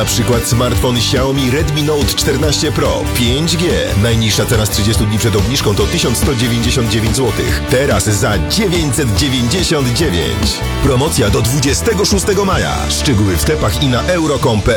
Na przykład smartfon Xiaomi Redmi Note 14 Pro 5G. Najniższa cena z 30 dni przed obniżką to 1199 zł. Teraz za 999. Promocja do 26 maja. Szczegóły w sklepach i na euro.com.pl.